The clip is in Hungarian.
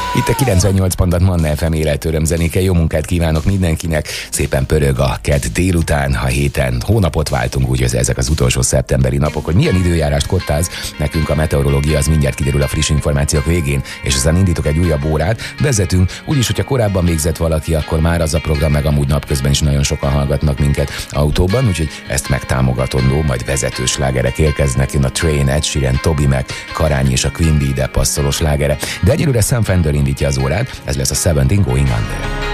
Itt a 98 pontot Manna FM életöröm zenéke. Jó munkát kívánok mindenkinek. Szépen pörög a kedd délután, a héten hónapot váltunk, úgyhogy ezek az utolsó szeptemberi napok, hogy milyen időjárást kottáz nekünk a meteorológia, az mindjárt kiderül a friss információk végén, és aztán indítok egy újabb órát. Vezetünk, úgyis, hogyha korábban végzett valaki, akkor már az a program, meg amúgy napközben is nagyon sokan hallgatnak minket autóban, úgyhogy ezt megtámogatandó, majd vezetős slágerek érkeznek. Jön a Train, Ed Sheeran, Toby Mac, Karányi és a Queen Bee ide passzoló slágere. De egyelőre Sam Fender indítja az órát, ez lesz a 17 Going Under.